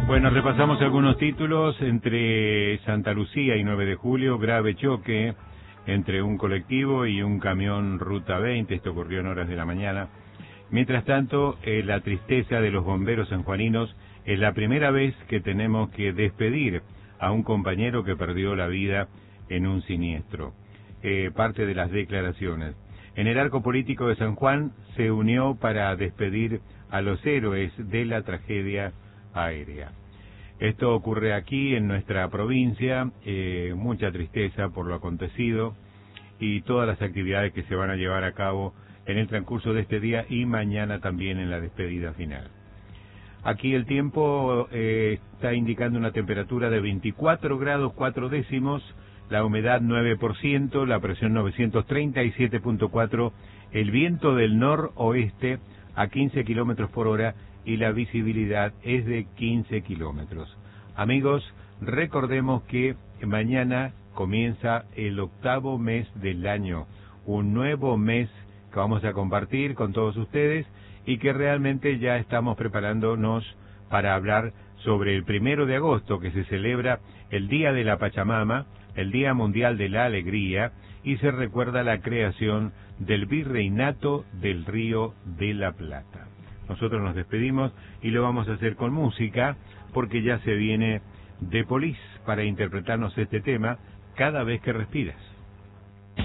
Bueno, repasamos algunos títulos. Entre Santa Lucía y 9 de julio, grave choque entre un colectivo y un camión Ruta 20. Esto ocurrió en horas de la mañana. Mientras tanto, la tristeza de los bomberos sanjuaninos. Es la primera vez que tenemos que despedir a un compañero que perdió la vida en un siniestro. Parte de las declaraciones. En el arco político de San Juan se unió para despedir a los héroes de la tragedia aérea. Esto ocurre aquí en nuestra provincia, mucha tristeza por lo acontecido y todas las actividades que se van a llevar a cabo en el transcurso de este día y mañana también en la despedida final. Aquí el tiempo está indicando una temperatura de 24 grados 4 décimos, la humedad 9%, la presión 937.4, el viento del noroeste a 15 kilómetros por hora y la visibilidad es de 15 kilómetros. Amigos, recordemos que mañana comienza el 8º mes del año, un nuevo mes que vamos a compartir con todos ustedes y que realmente ya estamos preparándonos para hablar sobre el 1 de agosto, que se celebra el Día de la Pachamama, el Día Mundial de la Alegría, y se recuerda la creación del Virreinato del Río de la Plata. Nosotros nos despedimos y lo vamos a hacer con música, porque ya se viene The Police para interpretarnos este tema, Cada vez que respiras.